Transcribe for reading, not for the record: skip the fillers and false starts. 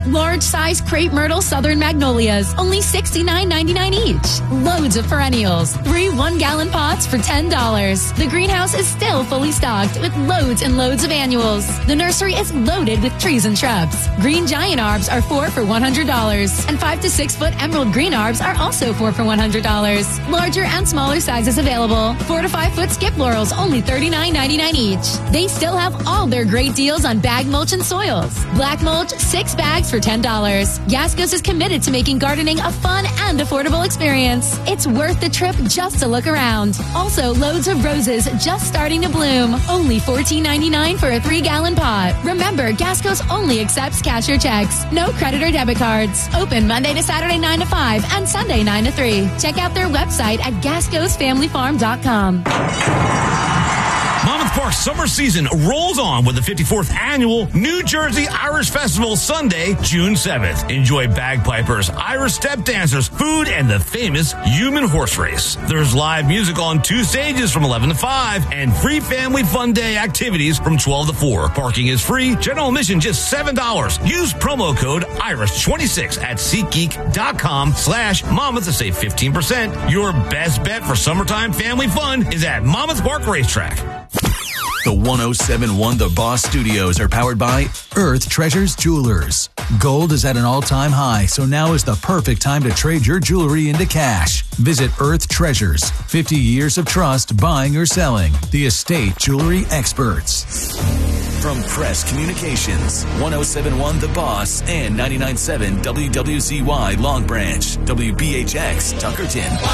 Large size crepe myrtle southern magnolias, only $69.99 each. Loads of perennials, 3 1-gallon pots for $10. The greenhouse is still fully stocked with loads and loads of annuals. The nursery is loaded with trees and shrubs. Green giant arbs are 4 for $100. And 5 to 6 foot emerald green arbs are also 4 for $100. Larger and smaller sizes available. 4 to 5 foot skip laurels, only $39.99 each. They still have all their great deals on bag mulch and soils. Black mulch, 6 bags for $10. Gascos is committed to making gardening a fun and affordable experience. It's worth the trip just to look around. Also, loads of roses just starting to bloom. Only $14.99 for a 3-gallon pot. Remember, Gascos only accepts cash or checks. No credit or debit cards. Open Monday to Saturday 9 to 5 and Sunday 9 to 3. Check out their website at gascosfamilyfarm.com. Monmouth Park's summer season rolls on with the 54th annual New Jersey Irish Festival Sunday, June 7th. Enjoy bagpipers, Irish step dancers, food, and the famous human horse race. There's live music on 2 stages from 11 to 5 and free family fun day activities from 12 to 4. Parking is free. General admission just $7. Use promo code IRISH26 at SeatGeek.com/Monmouth to save 15%. Your best bet for summertime family fun is at Monmouth Park Racetrack. The 107.1 The Boss Studios are powered by Earth Treasures Jewelers. Gold is at an all-time high, so now is the perfect time to trade your jewelry into cash. Visit Earth Treasures. 50 years of trust buying or selling. The estate jewelry experts. From Press Communications, 107.1 The Boss and 99.7 WWZY Long Branch, WBHX Tuckerton.